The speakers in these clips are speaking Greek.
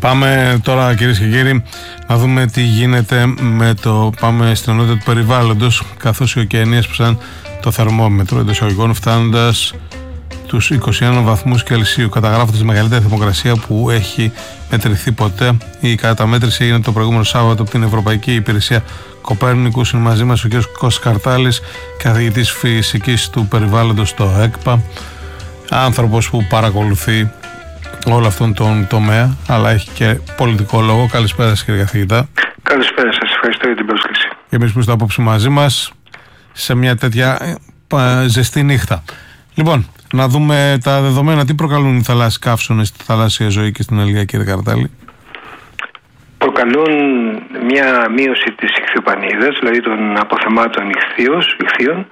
Πάμε τώρα, κυρίες και κύριοι, να δούμε τι γίνεται με το. Πάμε στην ενότητα του περιβάλλοντος, καθώς οι ωκεανίες ψαν το θερμόμετρο εντός εισαγωγικών, φτάνοντας τους 21 βαθμούς Κελσίου. Καταγράφοντας τη μεγαλύτερη θερμοκρασία που έχει μετρηθεί ποτέ. Η καταμέτρηση έγινε το προηγούμενο Σάββατο από την Ευρωπαϊκή Υπηρεσία Κοπέρνικους. Είναι μαζί μας ο κ. Κώστας Καρτάλης, καθηγητής φυσικής του περιβάλλοντος στο ΕΚΠΑ. Άνθρωπος που παρακολουθεί όλο αυτόν τον τομέα, αλλά έχει και πολιτικό λόγο. Καλησπέρα σας, κύριε καθηγητά. Καλησπέρα σας, ευχαριστώ για την πρόσκληση. Και εμείς που είστε απόψε μαζί μας σε μια τέτοια ζεστή νύχτα. Λοιπόν, να δούμε τα δεδομένα. Τι προκαλούν οι θαλάσσιοι καύσωνες στη θαλάσσια ζωή και στην Αλία, κύριε Καρτάλη? Προκαλούν μια μείωση της ιχθυοπανίδας, δηλαδή των αποθεμάτων ιχθύων.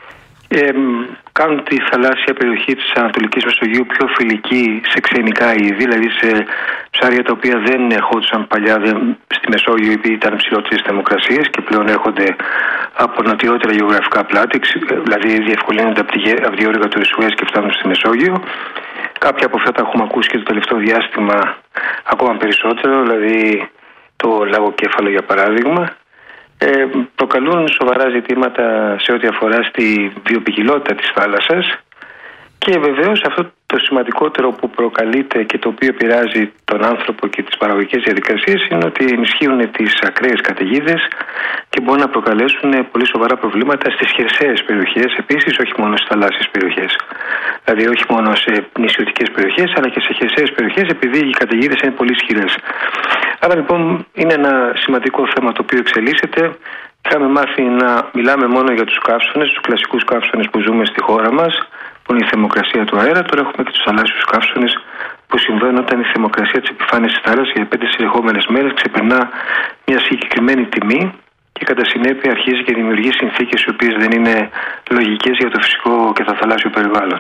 Κάνουν τη θαλάσσια περιοχή της Ανατολικής Μεσογείου πιο φιλική σε ξενικά είδη, δηλαδή σε ψάρια τα οποία δεν ερχόντουσαν παλιά στη Μεσόγειο επειδή ήταν ψηλότερες θερμοκρασίες και πλέον έρχονται από νοτιότερα γεωγραφικά πλάτη, δηλαδή διευκολύνονται από τη διόρυγα του Σουέζ και φτάνουν στη Μεσόγειο. Κάποια από αυτά τα έχουμε ακούσει και το τελευταίο διάστημα ακόμα περισσότερο, δηλαδή το λαγοκέφαλο για παράδειγμα. Προκαλούν σοβαρά ζητήματα σε ό,τι αφορά στη βιοποικιλότητα της θάλασσας και βεβαίως αυτό το σημαντικότερο που προκαλείται και το οποίο επηρεάζει τον άνθρωπο και τις παραγωγικές διαδικασίες είναι ότι ενισχύουν τις ακραίες καταιγίδες και μπορούν να προκαλέσουν πολύ σοβαρά προβλήματα στις χερσαίες περιοχές, επίσης όχι μόνο στις θαλάσσιες περιοχές. Δηλαδή όχι μόνο σε νησιωτικές περιοχές αλλά και σε χερσαίες περιοχές, επειδή οι καταιγίδες είναι πολύ ισχυρές. Άρα λοιπόν είναι ένα σημαντικό θέμα το οποίο εξελίσσεται. Είχαμε μάθει να μιλάμε μόνο για τους καύσωνες, τους κλασικούς καύσωνες που ζούμε στη χώρα μας, που είναι η θερμοκρασία του αέρα. Τώρα έχουμε και τους θαλάσσιους καύσωνες που συμβαίνουν όταν η θερμοκρασία της επιφάνειας της θάλασσας για 5 συνεχόμενες μέρες ξεπερνά μια συγκεκριμένη τιμή και κατά συνέπεια αρχίζει και δημιουργεί συνθήκες οι οποίες δεν είναι λογικές για το φυσικό και το θαλάσσιο περιβάλλον.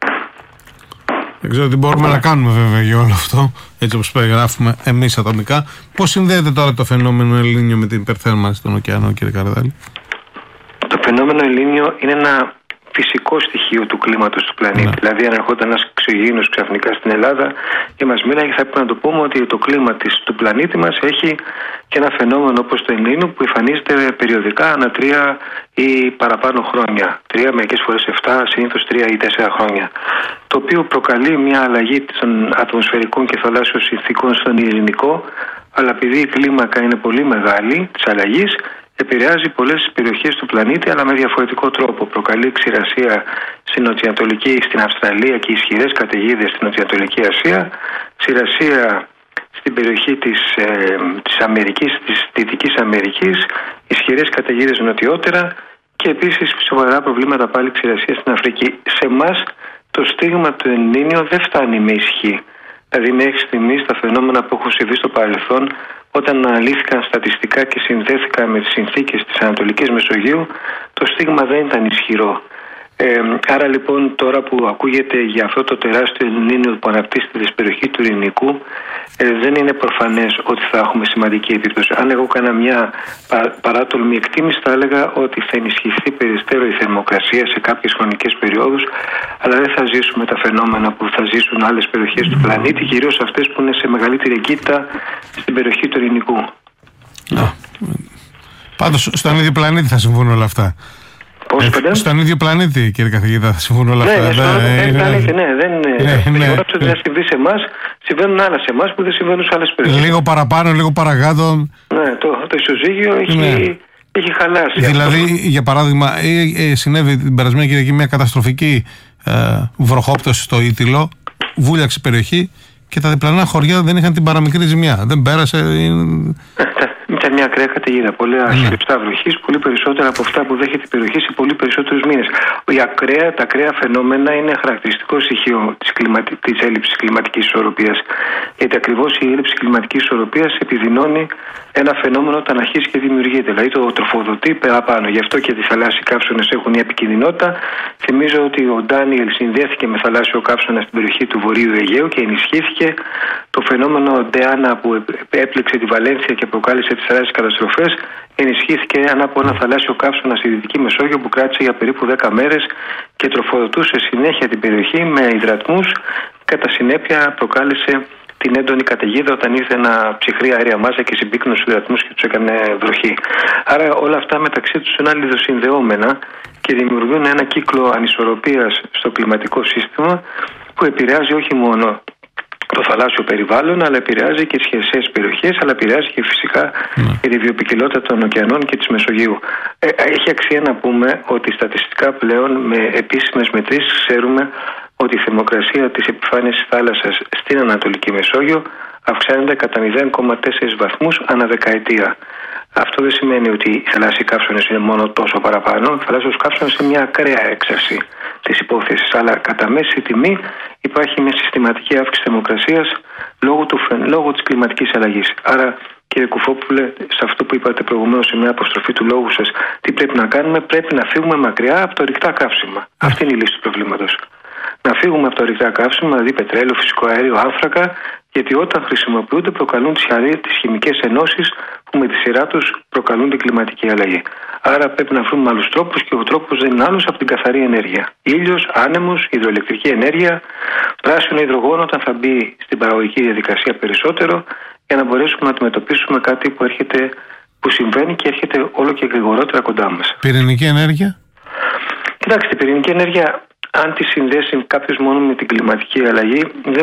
Δεν ξέρω τι μπορούμε να κάνουμε βέβαια για όλο αυτό, έτσι όπως περιγράφουμε εμείς ατομικά. Πώς συνδέεται τώρα το φαινόμενο Ελνίνιο με την υπερθέρμανση των ωκεανών, κύριε Καρτάλη? Το φαινόμενο Ελνίνιο είναι ένα φυσικό στοιχείο του κλίματος του πλανήτη. Ναι. Δηλαδή, αν ερχόταν ένας ξυγίνος ξαφνικά στην Ελλάδα και μας μίλαγε, θα έπρεπε να το πούμε ότι το κλίμα του πλανήτη μας έχει και ένα φαινόμενο όπως το Ελνίνιο που εμφανίζεται περιοδικά ανά 3 ή παραπάνω χρόνια. 3, μερικές φορές 7, συνήθως 3 ή 4 χρόνια. Το οποίο προκαλεί μια αλλαγή των ατμοσφαιρικών και θαλάσσιων συνθήκων στον ειρηνικό, αλλά επειδή η κλίμακα είναι πολύ μεγάλη της αλλαγής, επηρεάζει πολλές περιοχές του πλανήτη, αλλά με διαφορετικό τρόπο. Προκαλεί ξηρασία στην νοτιοανατολική, στην Αυστραλία και ισχυρές καταιγίδες στην νοτιοανατολική Ασία, ξηρασία στην περιοχή της Αμερικής, της Δυτικής Αμερικής, ισχυρές καταιγίδες νοτιότερα και επίσης σοβαρά προβλήματα πάλι ξηρασία στην Αφρική. Σε εμάς το στίγμα του Ελνίνιο δεν φτάνει με ισχύ. Δηλαδή μέχρι στιγμής τα φαινόμενα που έχουν συμβεί στο παρελθόν, όταν αναλύθηκαν στατιστικά και συνδέθηκαν με τις συνθήκες της Ανατολικής Μεσογείου, το στίγμα δεν ήταν ισχυρό. Άρα λοιπόν τώρα που ακούγεται για αυτό το τεράστιο Ελνίνιο που αναπτύσσεται στην περιοχή του Ειρηνικού, δεν είναι προφανές ότι θα έχουμε σημαντική επίπτωση. Αν εγώ έκανα μια παράτολμη εκτίμηση, θα έλεγα ότι θα ενισχυθεί περισσότερο η θερμοκρασία σε κάποιες χρονικές περιόδους, αλλά δεν θα ζήσουμε τα φαινόμενα που θα ζήσουν άλλες περιοχές του πλανήτη, κυρίως αυτές που είναι σε μεγαλύτερη εγκύτητα στην περιοχή του Ειρηνικού. Πάντως στον ίδιο πλανήτη θα συμβούν όλα αυτά. Στον ίδιο πλανήτη, κύριε καθηγητά, θα συμβούν όλα αυτά. Δεν περιγράψω ότι θα συμβεί σε εμάς, συμβαίνουν άλλα σε εμάς που δεν συμβαίνουν σε άλλες περιοχές. Λίγο παραπάνω, λίγο παρακάτω. Ναι, το ισοζύγιο έχει χαλάσει. Δηλαδή, για παράδειγμα, συνέβη την περασμένη Κυριακή μια καταστροφική βροχόπτωση στο Ήτυλο, βούλιαξε η περιοχή και τα διπλανά χωριά δεν είχαν την παραμικρή ζημιά. Δεν πέρασε. Ήταν μια ακραία καταιγίδα. Πολλά χειριστά βροχής, πολύ περισσότερα από αυτά που δέχεται η περιοχή σε πολύ περισσότερους μήνες. Τα ακραία φαινόμενα είναι χαρακτηριστικό στοιχείο της έλλειψης κλιματικής ισορροπίας. Γιατί ακριβώς η έλλειψη κλιματικής ισορροπίας επιδεινώνει ένα φαινόμενο όταν αρχίζει και δημιουργείται. Δηλαδή το τροφοδοτεί παραπάνω. Γι' αυτό και οι θαλάσσιοι καύσωνες έχουν μια επικινδυνότητα. Θυμίζω ότι ο Ντάνιελ συνδέθηκε με θαλάσσιο καύσωνα στην περιοχή του Βορείου Αιγαίου και ενισχύθηκε το φαινόμενο Ντεάνα που έπληξε τη Βαλένθια και προκάλεσε τις τεράστιες καταστροφές. Ενισχύθηκε από ένα θαλάσσιο καύσωνα στη Δυτική Μεσόγειο που κράτησε για περίπου 10 μέρες και τροφοδοτούσε συνέχεια την περιοχή με υδρατμούς. Κατά συνέπεια προκάλεσε την έντονη καταιγίδα όταν ήρθε ένα ψυχρή αέρια μάζα και συμπίκνωσε τους υδατμούς και τους έκανε βροχή. Άρα όλα αυτά μεταξύ τους είναι αλληλοσυνδεόμενα και δημιουργούν ένα κύκλο ανισορροπίας στο κλιματικό σύστημα που επηρεάζει όχι μόνο το θαλάσσιο περιβάλλον, αλλά επηρεάζει και τις χερσαίες περιοχές, αλλά επηρεάζει και φυσικά και τη βιοποικιλότητα των ωκεανών και της Μεσογείου. Έχει αξία να πούμε ότι στατιστικά πλέον με επίσημες μετρήσεις ξέρουμε ότι η θερμοκρασία της επιφάνειας της θάλασσας στην Ανατολική Μεσόγειο αυξάνεται κατά 0,4 βαθμούς ανά δεκαετία. Αυτό δεν σημαίνει ότι οι θαλάσσιοι καύσονες είναι μόνο τόσο παραπάνω. Οι θαλάσσιοι καύσονες είναι μια ακραία έξαρση της υπόθεσης. Αλλά κατά μέση τιμή υπάρχει μια συστηματική αύξηση θερμοκρασίας λόγω της κλιματικής αλλαγής. Άρα, κύριε Κουφόπουλε, σε αυτό που είπατε προηγουμένως, σε μια αποστροφή του λόγου σας, τι πρέπει να κάνουμε? Πρέπει να φύγουμε μακριά από τα ορυκτά καύσιμα. Αυτή είναι η λύση του προβλήματος. Να φύγουμε από τα ορυκτά καύσιμα, δηλαδή πετρέλαιο, φυσικό αέριο, άνθρακα, γιατί όταν χρησιμοποιούνται προκαλούν τις χημικές ενώσεις που με τη σειρά τους προκαλούν την κλιματική αλλαγή. Άρα πρέπει να βρούμε άλλους τρόπους και ο τρόπος δεν είναι άλλος από την καθαρή ενέργεια. Ήλιος, άνεμος, υδροελεκτρική ενέργεια, πράσινο υδρογόνο όταν θα μπει στην παραγωγική διαδικασία περισσότερο, για να μπορέσουμε να αντιμετωπίσουμε κάτι που συμβαίνει και έρχεται όλο και γρηγορότερα κοντά μας. Πυρηνική ενέργεια. Κοιτάξτε, η πυρηνική ενέργεια, αν τη συνδέσει κάποιος μόνο με την κλιματική αλλαγή,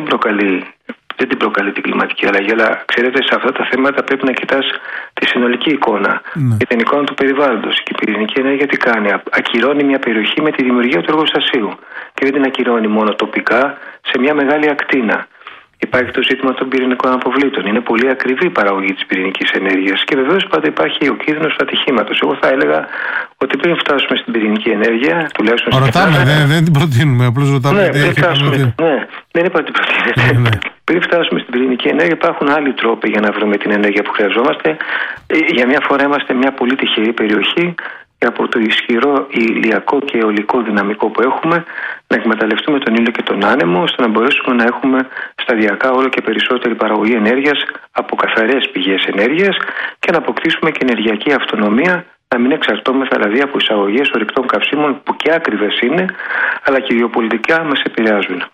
δεν την προκαλεί την κλιματική αλλαγή. Αλλά ξέρετε, σε αυτά τα θέματα πρέπει να κοιτάς τη συνολική εικόνα και την εικόνα του περιβάλλοντος. Και η πυρηνική ενέργεια τι κάνει? Ακυρώνει μια περιοχή με τη δημιουργία του εργοστασίου. Και δεν την ακυρώνει μόνο τοπικά, σε μια μεγάλη ακτίνα. Υπάρχει το ζήτημα των πυρηνικών αποβλήτων. Είναι πολύ ακριβή η παραγωγή της πυρηνικής ενέργειας. Και βεβαίως πάντα υπάρχει ο κίνδυνος του ατυχήματος. Εγώ θα έλεγα ότι πριν φτάσουμε στην πυρηνική ενέργεια, τουλάχιστον. Ρωτάμε, δεν την προτείνουμε. Απλώς ρωτάμε. Ναι, δεν είπα ότι προτείνεται. Πριν φτάσουμε στην πυρηνική ενέργεια, υπάρχουν άλλοι τρόποι για να βρούμε την ενέργεια που χρειαζόμαστε. Για μια φορά είμαστε μια πολύ τυχερή περιοχή. Και από το ισχυρό ηλιακό και αιωλικό δυναμικό που έχουμε, να εκμεταλλευτούμε τον ήλιο και τον άνεμο, ώστε να μπορέσουμε να έχουμε σταδιακά όλο και περισσότερη παραγωγή ενέργειας από καθαρές πηγές ενέργειας και να αποκτήσουμε και ενεργειακή αυτονομία, να μην εξαρτώμεθα δηλαδή από εισαγωγές ορυκτών καυσίμων που και άκριβες είναι, αλλά και γεωπολιτικά μας επηρεάζουν.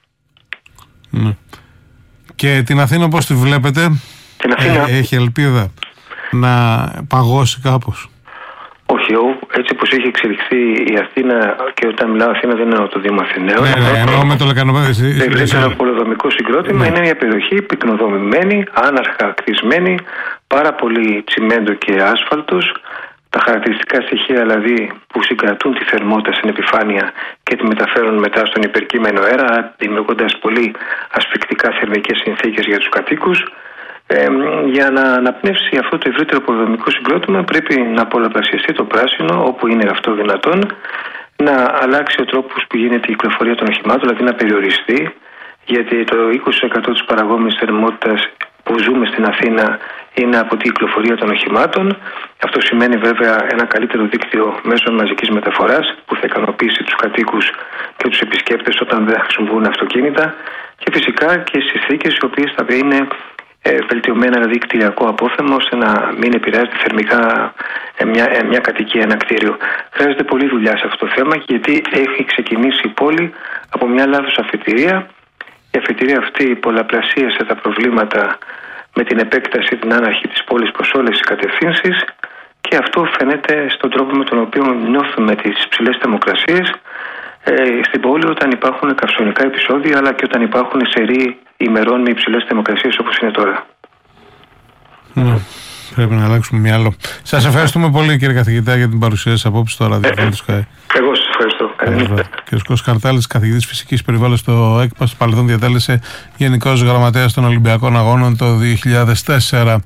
Και την Αθήνα πώς τη βλέπετε? Την Αθήνα έχει ελπίδα να παγώσει κάπως? Όχι, έτσι όπως έχει εξελιχθεί η Αθήνα, και όταν μιλάω Αθήνα δεν εννοώ το Δήμο Αθηναίων. Ναι, εννοώ με το λεκανοπέδιο. Το πολεοδομικό συγκρότημα είναι μια περιοχή πυκνοδομημένη, άναρχα κτισμένη, πάρα πολύ τσιμέντο και άσφαλτος. Τα χαρακτηριστικά στοιχεία δηλαδή που συγκρατούν τη θερμότητα στην επιφάνεια και τη μεταφέρουν μετά στον υπερκείμενο αέρα, δημιουργώντας πολύ ασφυκτικά θερμικές συνθήκες για τους κατοίκους. Για να αναπνεύσει αυτό το ευρύτερο πολεοδομικό συγκρότημα πρέπει να πολλαπλασιαστεί το πράσινο όπου είναι αυτό δυνατόν, να αλλάξει ο τρόπος που γίνεται η κυκλοφορία των οχημάτων, δηλαδή να περιοριστεί, γιατί το 20% της παραγόμενης θερμότητας που ζούμε στην Αθήνα είναι από την κυκλοφορία των οχημάτων. Αυτό σημαίνει βέβαια ένα καλύτερο δίκτυο μέσων μαζικής μεταφοράς που θα ικανοποιήσει τους κατοίκους και τους επισκέπτες όταν δεν χρησιμοποιούν αυτοκίνητα, και φυσικά και στις συνθήκες οι οποίες θα είναι βελτιωμένα, δηλαδή κτηριακό απόθεμα, ώστε να μην επηρεάζεται θερμικά μια κατοικία, ένα κτίριο. Χρειάζεται πολλή δουλειά σε αυτό το θέμα, γιατί έχει ξεκινήσει η πόλη από μια λάθος αφετηρία. Η αφετηρία αυτή πολλαπλασίασε τα προβλήματα με την επέκταση την άναρχη της πόλης προς όλες τις κατευθύνσεις, και αυτό φαίνεται στον τρόπο με τον οποίο νιώθουμε τις ψηλές θερμοκρασίες στην πόλη όταν υπάρχουν καυσονικά επεισόδια, αλλά και όταν υπάρχουν σερί ημερών με υψηλές θερμοκρασίες όπως είναι τώρα. Πρέπει να αλλάξουμε μυαλό. Σας ευχαριστούμε πολύ, κύριε καθηγητά, για την παρουσία σας απόψε στο ραδιόφωνο του ΣΚΑΕ. Εγώ σας ευχαριστώ. Κύριος Κώστας Καρτάλης, καθηγητής φυσικής περιβάλλοντος στο ΕΚΠΑ, στο παρελθόν διατέλεσε γενικός γραμματέας των Ολυμπιακών Αγώνων το 2004.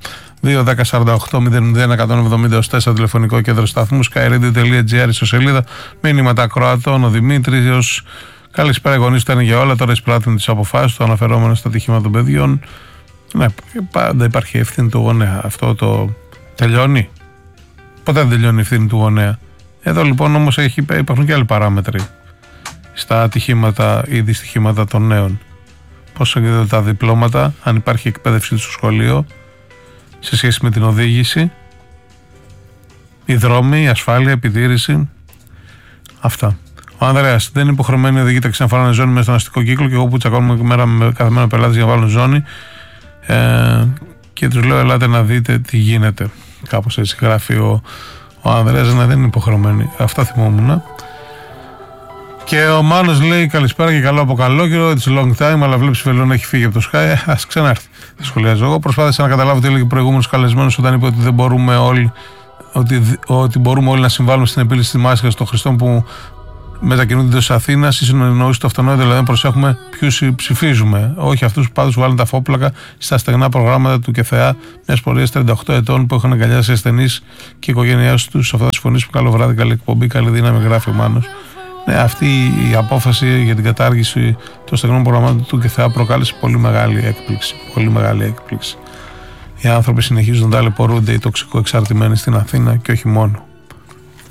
2-10-48-00-170-4 τηλεφωνικό κέντρο σταθμού, skyradio.gr ιστοσελίδα, μήνυματα Κροατών. Ο Δημήτριος, καλησπέρα, οι γονείς ήταν για όλα, τώρα εισπράττουν τις αποφάσεις του αναφερόμενο στα ατυχήματα των παιδιών. Ναι, πάντα υπάρχει ευθύνη του γονέα. Αυτό το τελειώνει? Ποτέ δεν τελειώνει η ευθύνη του γονέα. Εδώ λοιπόν όμως υπάρχουν και άλλοι παράμετροι στα ατυχήματα ή δυστυχήματα των νέων. Πώς εκδίδονται τα διπλώματα, αν υπάρχει εκπαίδευση στο σχολείο σε σχέση με την οδήγηση, οι δρόμοι, η ασφάλεια, η επιτήρηση. Αυτά. Ο Ανδρέας, δεν είναι υποχρεωμένοι οι οδηγοί ταξί να βάλουν ζώνη μέσα στον αστικό κύκλο, και εγώ που τσακώνουμε κάθε μέρα με πελάτες για να βάλουν ζώνη, και τους λέω ελάτε να δείτε τι γίνεται. Κάπως έτσι γράφει ο Ανδρέας, δεν είναι υποχρεωμένοι. Αυτά θυμόμουν. Και ο Μάνος λέει καλησπέρα και καλό από καλό καιρό. It's long time, αλλά βλέπεις Βελόν έχει φύγει από το Sky. Ας ξανάρθει. Θα σχολιάζω εγώ. Προσπάθησα να καταλάβω τι έλεγε προηγούμενος καλεσμένος όταν είπε ότι δεν μπορούμε όλοι, ότι μπορούμε όλοι να συμβάλλουμε στην επίλυση της μάσικας των χρηστών που μετακινούνται εντός Αθήνας. Ή συνεννοήσει το αυτονόητο, δηλαδή να προσέχουμε ποιους ψηφίζουμε. Όχι αυτούς που πάντως βάλουν τα φόπλακα στα στεγνά προγράμματα του ΚΕΘΕΑ μιας πορείας 38 ετών που έχουν αγκαλιάσει ασθενείς και οικογένειάς τους. Σε αυτά θα συμφωνήσουμε. Καλό βράδυ, καλή εκπομπή, καλή δύναμη, γράφει ο Μάνος. Ναι, αυτή η απόφαση για την κατάργηση των στεγνών προγραμμάτων του ΚΕΘΕΑ προκάλεσε πολύ μεγάλη έκπληξη. Πολύ μεγάλη έκπληξη. Οι άνθρωποι συνεχίζουν να ταλαιπωρούνται, οι τοξικοεξαρτημένοι στην Αθήνα και όχι μόνο.